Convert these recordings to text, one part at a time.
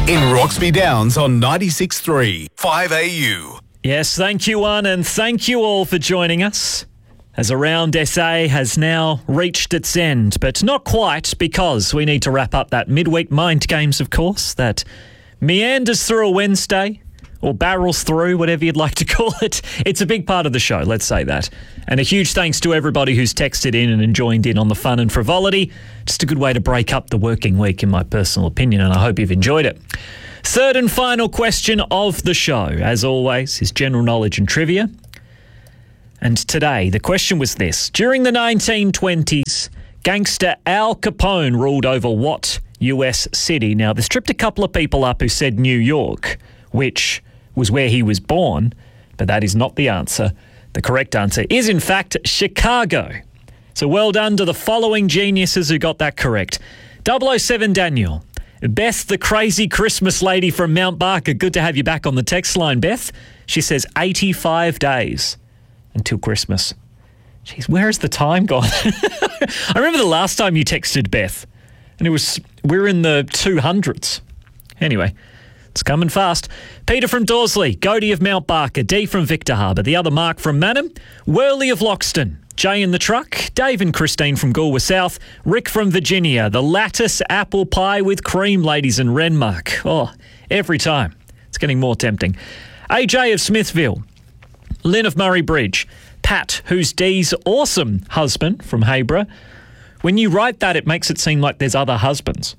In Roxby Downs on 96.3 5AU. Yes, thank you, one, and thank you all for joining us. As Around SA has now reached its end, but not quite, because we need to wrap up that midweek mind games, of course, that meanders through a Wednesday, or barrels through, whatever you'd like to call it. It's a big part of the show, let's say that. And a huge thanks to everybody who's texted in and joined in on the fun and frivolity. Just a good way to break up the working week, in my personal opinion, and I hope you've enjoyed it. Third and final question of the show, as always, is general knowledge and trivia. And today, the question was this. During the 1920s, gangster Al Capone ruled over what US city? Now, this tripped a couple of people up who said New York, which was where he was born, but that is not the answer. The correct answer is, in fact, Chicago. So well done to the following geniuses who got that correct. 007 Daniel. Beth, the crazy Christmas lady from Mount Barker. Good to have you back on the text line, Beth. She says 85 days until Christmas. Jeez, where has the time gone? I remember the last time you texted Beth, and we're in the 200s. Anyway, it's coming fast. Peter from Dorsley, Godey of Mount Barker, D from Victor Harbour, the other Mark from Manham, Worley of Loxton, Jay in the truck, Dave and Christine from Galway South, Rick from Virginia, the lattice apple pie with cream ladies in Renmark. Oh, every time. It's getting more tempting. AJ of Smithville, Lynn of Murray Bridge, Pat, who's Dee's awesome husband from Hayborough. When you write that, it makes it seem like there's other husbands.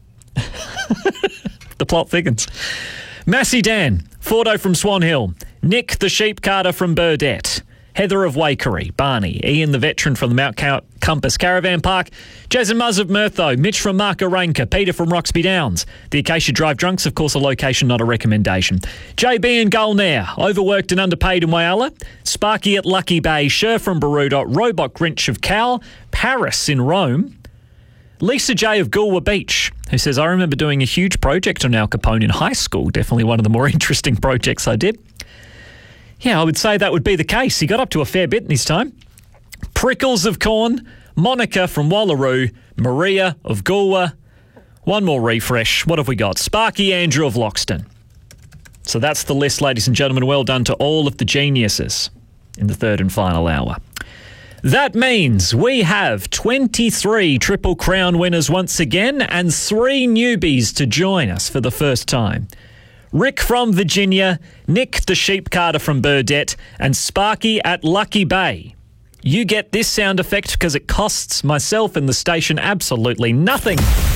The plot thickens. Massey Dan, Fordo from Swan Hill, Nick the sheep carter from Burdett, Heather of Wakery, Barney, Ian the veteran from the Mount Compass Caravan Park, Jason Muzz of Murtho, Mitch from Markaranka, Peter from Roxby Downs, the Acacia Drive Drunks, of course a location, not a recommendation, JB in Gulnair, overworked and underpaid in Whyalla, Sparky at Lucky Bay, Sher from Baroota, Robot Grinch of Cal, Paris in Rome, Lisa J of Goolwa Beach, who says, I remember doing a huge project on Al Capone in high school. Definitely one of the more interesting projects I did. Yeah, I would say that would be the case. He got up to a fair bit in his time. Prickles of Corn, Monica from Wallaroo, Maria of Goolwa. One more refresh. What have we got? Sparky Andrew of Loxton. So that's the list, ladies and gentlemen. Well done to all of the geniuses in the third and final hour. That means we have 23 Triple Crown winners once again and 3 newbies to join us for the first time. Rick from Virginia, Nick the sheep carter from Burdett, and Sparky at Lucky Bay. You get this sound effect because it costs myself and the station absolutely nothing.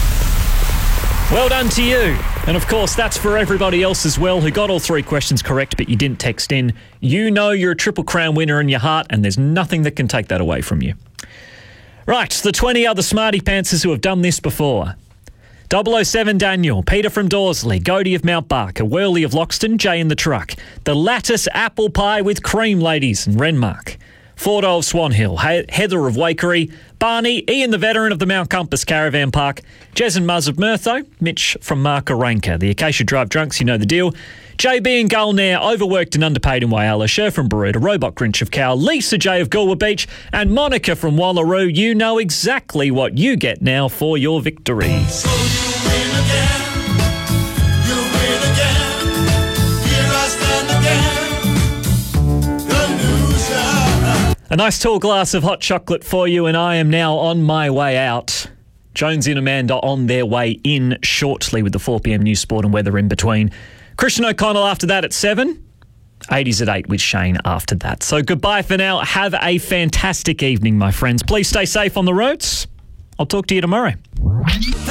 Well done to you. And of course, that's for everybody else as well who got all 3 questions correct, but you didn't text in. You know you're a Triple Crown winner in your heart, and there's nothing that can take that away from you. Right, the 20 other smarty pantsers who have done this before. 007 Daniel, Peter from Dorsley, Godey of Mount Barker, Worley of Loxton, Jay in the truck, the lattice apple pie with cream ladies in Renmark, Fordo of Swan Hill, Heather of Wakery, Barney, Ian the veteran of the Mount Compass Caravan Park, Jez and Muzz of Murtho, Mitch from Markaranka, the Acacia Drive Drunks, you know the deal, JB in Gulnair, overworked and underpaid in Whyalla, Sher from Baroota, Robot Grinch of Cal, Lisa J of Goolwa Beach, and Monica from Wallaroo. You know exactly what you get now for your victories. So you win again, you win again, here I stand again, the loser. A nice tall glass of hot chocolate for you, and I am now on my way out. Jonesy and Amanda on their way in shortly with the 4pm news, sport and weather in between. Christian O'Connell after that at 7. 80s at 8 with Shane after that. So goodbye for now. Have a fantastic evening, my friends. Please stay safe on the roads. I'll talk to you tomorrow.